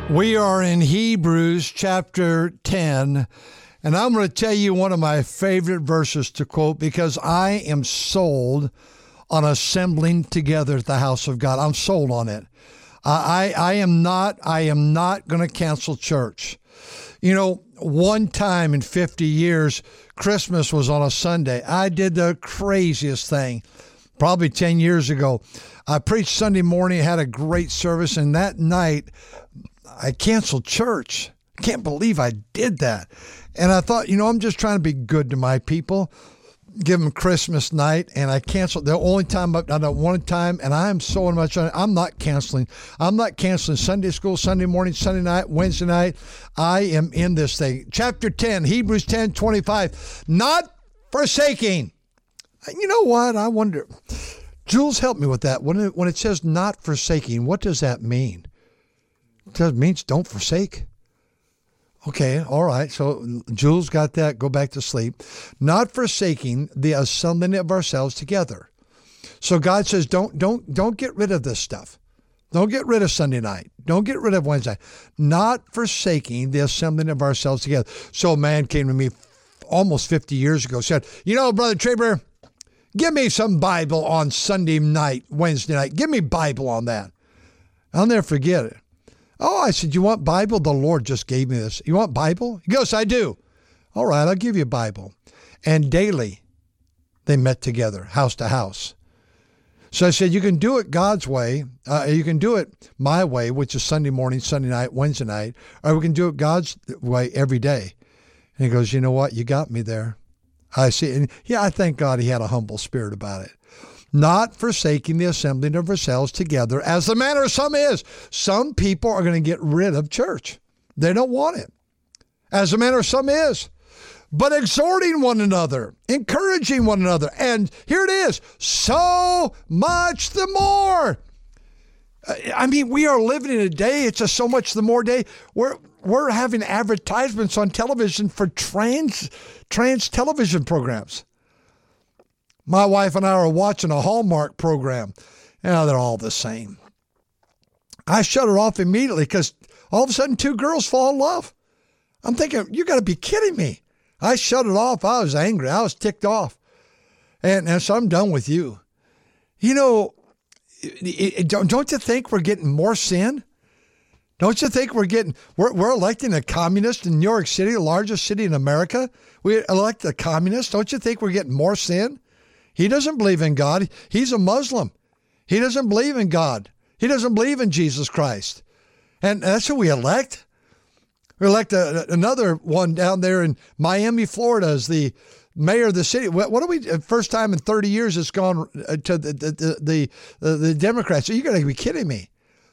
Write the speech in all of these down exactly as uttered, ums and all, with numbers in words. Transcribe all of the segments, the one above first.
We are in Hebrews chapter ten, and I'm going to tell you one of my favorite verses to quote because I am sold on assembling together at the house of God. I'm sold on it. I, I, I am not, I am not going to cancel church. You know, one time in fifty years, Christmas was on a Sunday. I did the craziest thing. Probably ten years ago. I preached Sunday morning, had a great service, and that night I canceled church. I can't believe I did that. And I thought, you know, I'm just trying to be good to my people, give them Christmas night, and I canceled. The only time I've done it one time, and I'm so much on it. I'm not canceling. I'm not canceling Sunday school, Sunday morning, Sunday night, Wednesday night. I am in this thing. Chapter ten, Hebrews ten twenty-five, not forsaking. You know what? I wonder, Jules, help me with that. When it, when it says not forsaking, what does that mean? It means don't forsake. Okay, all right. So Jules got that. Go back to sleep. Not forsaking the assembling of ourselves together. So God says, don't don't don't get rid of this stuff. Don't get rid of Sunday night. Don't get rid of Wednesday. Not forsaking the assembling of ourselves together. So a man came to me almost fifty years ago, said, you know, Brother Traber, give me some Bible on Sunday night, Wednesday night. Give me Bible on that. I'll never forget it. Oh, I said, you want Bible? The Lord just gave me this. You want Bible? He goes, I do. All right, I'll give you a Bible. And daily, they met together, house to house. So I said, you can do it God's way. Uh, you can do it my way, which is Sunday morning, Sunday night, Wednesday night, or we can do it God's way every day. And he goes, you know what? You got me there. I see. And yeah, I thank God he had a humble spirit about it. Not forsaking the assembling of ourselves together, as the manner of some is. Some people are going to get rid of church. They don't want it. As the manner of some is. But exhorting one another, encouraging one another. And here it is, so much the more. I mean, we are living in a day, it's a so much the more day. We're, we're having advertisements on television for trans, trans television programs. My wife and I are watching a Hallmark program. You know, they're all the same. I shut it off immediately because all of a sudden two girls fall in love. I'm thinking, you got to be kidding me. I shut it off. I was angry. I was ticked off. And, and so I'm done with you. You know, it, it, don't, don't you think we're getting more sin? Don't you think we're getting, we're, we're electing a communist in New York City, the largest city in America. We elect a communist. Don't you think we're getting more sin? He doesn't believe in God. He's a Muslim. He doesn't believe in God. He doesn't believe in Jesus Christ. And that's who we elect. We elect a, another one down there in Miami, Florida as the mayor of the city. What, what are we, first time in thirty years it's gone to the, the, the, the, the Democrats. You're going to be kidding me.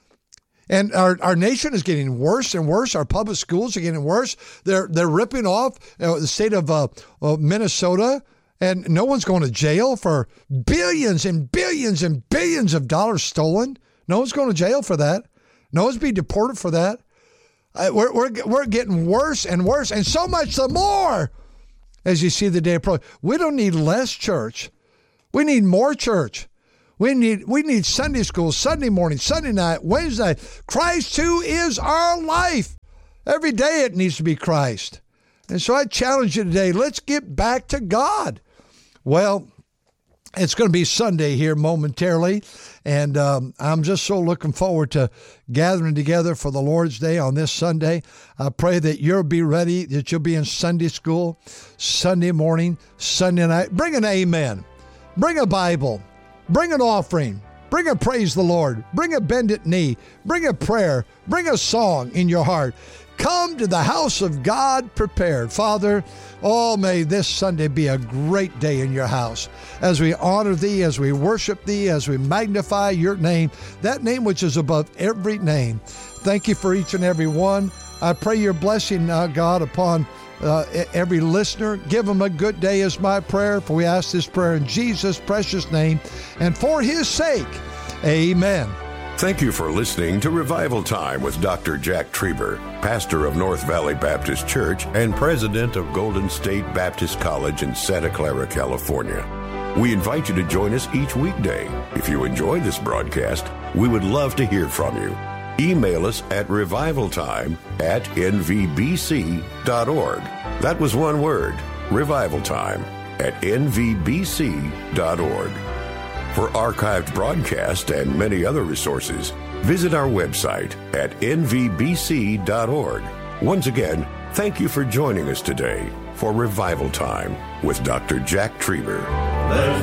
And our, our nation is getting worse and worse. Our public schools are getting worse. They're, they're ripping off you know, the state of uh, uh, Minnesota. And no one's going to jail for billions and billions and billions of dollars stolen. No one's going to jail for that. No one's being deported for that. Uh, we're, we're, we're getting worse and worse, and so much the more as you see the day approach. We don't need less church. We need more church. We need we need Sunday school, Sunday morning, Sunday night, Wednesday night. Christ who is our life. Every day it needs to be Christ. And so I challenge you today, let's get back to God. Well, it's going to be Sunday here momentarily, and um, I'm just so looking forward to gathering together for the Lord's Day on this Sunday. I pray that you'll be ready, that you'll be in Sunday school, Sunday morning, Sunday night. Bring an amen. Bring a Bible. Bring an offering. Bring a praise the Lord. Bring a bended knee. Bring a prayer. Bring a song in your heart. Come to the house of God prepared. Father, oh, may this Sunday be a great day in your house as we honor thee, as we worship thee, as we magnify your name, that name which is above every name. Thank you for each and every one. I pray your blessing, uh, God, upon uh, every listener. Give them a good day is my prayer, for we ask this prayer in Jesus' precious name and for his sake. Amen. Thank you for listening to Revival Time with Doctor Jack Trieber, pastor of North Valley Baptist Church and president of Golden State Baptist College in Santa Clara, California. We invite you to join us each weekday. If you enjoy this broadcast, we would love to hear from you. Email us at revivaltime at n v b c dot org. That was one word, revivaltime at n v b c dot org. For archived broadcast and many other resources, visit our website at n v b c dot org. Once again, thank you for joining us today for Revival Time with Doctor Jack Trieber. There's